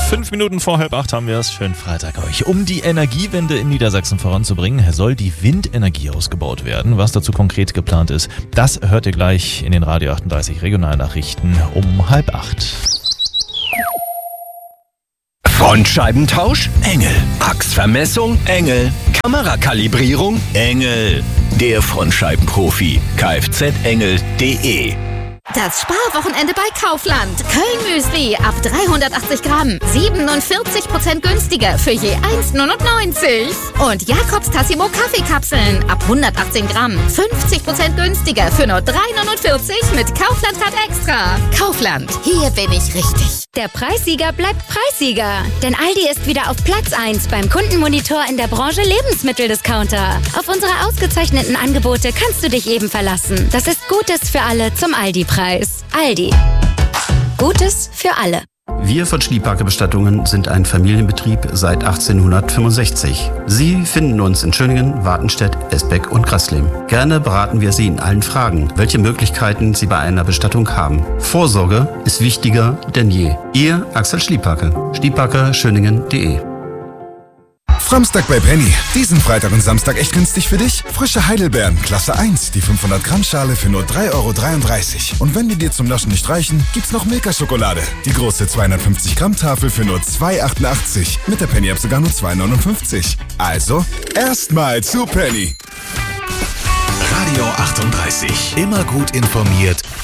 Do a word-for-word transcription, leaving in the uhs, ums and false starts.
Fünf Minuten vor halb acht haben wir es. Schönen Freitag euch. Um die Energiewende in Niedersachsen voranzubringen, soll die Windenergie ausgebaut werden. Was dazu konkret geplant ist, das hört ihr gleich in den Radio achtunddreißig Regionalnachrichten um halb acht. Frontscheibentausch? Engel. Achsvermessung? Engel. Kamerakalibrierung? Engel. Der Frontscheibenprofi. kfz engel punkt de. Das Sparwochenende bei Kaufland. Köln-Müsli ab dreihundertachtzig Gramm. siebenundvierzig Prozent günstiger für je eins neunundneunzig. Und Jakobs Tassimo Kaffeekapseln ab hundertachtzehn Gramm. fünfzig Prozent günstiger für nur drei neunundvierzig mit Kaufland-Card Extra. Kaufland, hier bin ich richtig. Der Preissieger bleibt Preissieger. Denn Aldi ist wieder auf Platz eins beim Kundenmonitor in der Branche Lebensmitteldiscounter. Auf unsere ausgezeichneten Angebote kannst du dich eben verlassen. Das ist Gutes für alle zum Aldi-Preis. Aldi. Gutes für alle. Wir von Schliepacker Bestattungen sind ein Familienbetrieb seit achtzehnhundertfünfundsechzig. Sie finden uns in Schöningen, Wartenstedt, Esbeck und Grassleben. Gerne beraten wir Sie in allen Fragen, welche Möglichkeiten Sie bei einer Bestattung haben. Vorsorge ist wichtiger denn je. Ihr Axel Schliepacker. Schliepacker Schöningen punkt de. Framstag bei Penny. Diesen Freitag und Samstag echt günstig für dich? Frische Heidelbeeren, Klasse eins, die fünfhundert Gramm Schale für nur drei Euro dreiunddreißig. Und wenn die dir zum Naschen nicht reichen, gibt's noch Milka-Schokolade. Die große zweihundertfünfzig Gramm Tafel für nur zwei achtundachtzig. Mit der Penny-App sogar nur zwei neunundfünfzig. Also, erstmal zu Penny. Radio achtunddreißig. Immer gut informiert